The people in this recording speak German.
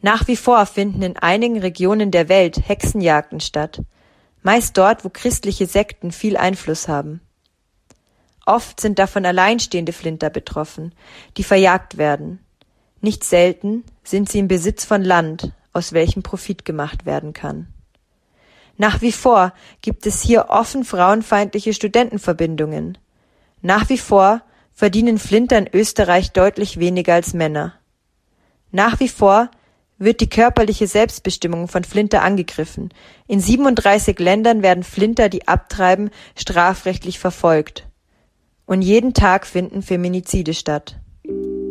Nach wie vor finden in einigen Regionen der Welt Hexenjagden statt, meist dort, wo christliche Sekten viel Einfluss haben. Oft sind davon alleinstehende Flinter betroffen, die verjagt werden. Nicht selten sind sie im Besitz von Land, aus welchem Profit gemacht werden kann. Nach wie vor gibt es hier offen frauenfeindliche Studentenverbindungen. Nach wie vor verdienen Flinter in Österreich deutlich weniger als Männer. Nach wie vor wird die körperliche Selbstbestimmung von Flinter angegriffen. In 37 Ländern werden Flinter, die abtreiben, strafrechtlich verfolgt. Und jeden Tag finden Feminizide statt.